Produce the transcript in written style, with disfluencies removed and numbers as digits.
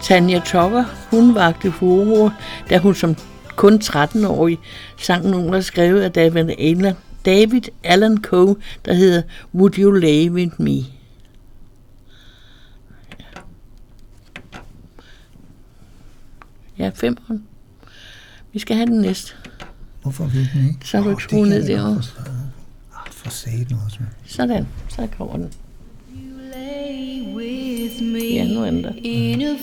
Tanya Tucker, hun vagte furore, da hun som kun 13-årig sang nummer skrevet af David Allan Coe, der hedder Would You Lay With Me? Ja, 5. Vi skal have den næste. Hvorfor vil den ikke? Så er du ikke skruet ned derovre. For satan også. Sådan, så kommer den. Ja, nu er den der. In a